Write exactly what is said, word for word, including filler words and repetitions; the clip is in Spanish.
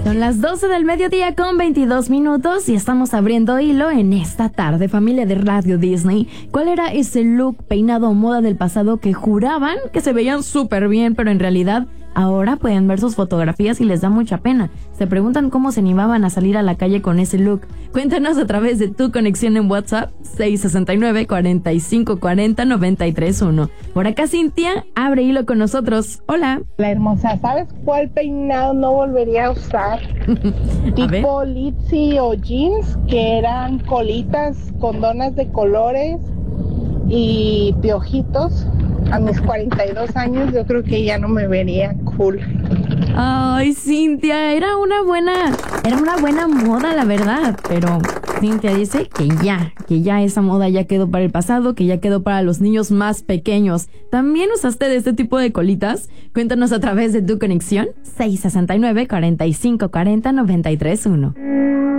Son las doce del mediodía con veintidós minutos y estamos abriendo hilo en esta tarde, familia de Radio Disney. ¿Cuál era ese look, peinado o moda del pasado que juraban que se veían súper bien, pero en realidad ahora pueden ver sus fotografías y les da mucha pena? Se preguntan cómo se animaban a salir a la calle con ese look. Cuéntanos a través de tu conexión en WhatsApp seis seis nueve, cuatro cinco cuatro cero, nueve tres uno. Por acá Cintia abre hilo con nosotros. Hola. La hermosa, ¿sabes cuál peinado no volvería a usar? Tipo Litzy o jeans, que eran colitas con donas de colores y piojitos. A mis cuarenta y dos años yo creo que ya no me vería cool. Ay, Cintia, era una buena, era una buena moda, la verdad, pero Cintia dice que ya, que ya esa moda ya quedó para el pasado, que ya quedó para los niños más pequeños. ¿También usaste de este tipo de colitas? Cuéntanos a través de tu conexión seis seis nueve, cuatro cinco cuatro cero, nueve tres uno.